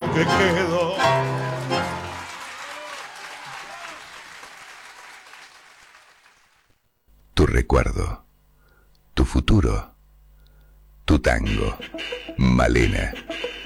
que quedó. Tu recuerdo, tu futuro, tu tango, Malena.